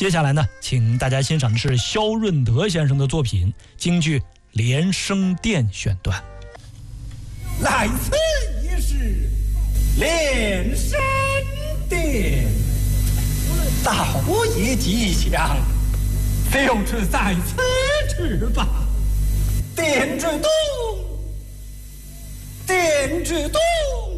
接下来呢，请大家欣赏的是萧润德先生的作品京剧连声殿选段。 来此一事，连声殿，道也吉祥，就是在此之吧。殿之东，殿之东。